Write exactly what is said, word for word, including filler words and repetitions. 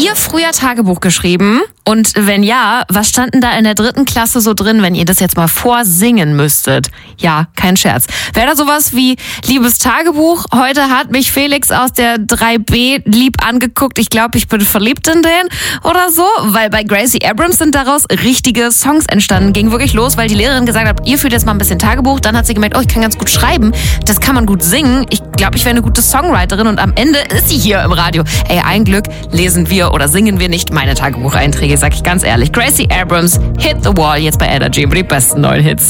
ihr früher Tagebuch geschrieben? Und wenn ja, was stand denn da in der dritten Klasse so drin, wenn ihr das jetzt mal vorsingen müsstet? Ja, kein Scherz. Wäre da sowas wie, liebes Tagebuch, heute hat mich Felix aus der drei B lieb angeguckt, ich glaube, ich bin verliebt in den oder so? Weil bei Gracie Abrams sind daraus richtige Songs entstanden. Ging wirklich los, weil die Lehrerin gesagt hat, ihr führt jetzt mal ein bisschen Tagebuch. Dann hat sie gemerkt, oh, ich kann ganz gut schreiben, das kann man gut singen. Ich glaube, ich wäre eine gute Songwriterin und am Ende ist sie hier im Radio. Ey, ein Glück lesen wir oder singen wir nicht meine Tagebucheinträge, sag ich ganz ehrlich. Gracie Abrams, Hit the Wall, jetzt bei Energy, über die besten neuen Hits.